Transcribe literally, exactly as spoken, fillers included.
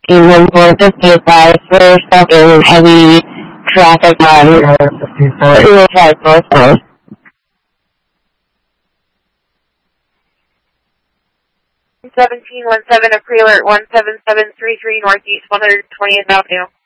in the north of fifty-five for stuck in heavy traffic on Highway five northbound. seventeen one seven, a pre-alert one seven seven three three Northeast one hundred twentieth Avenue.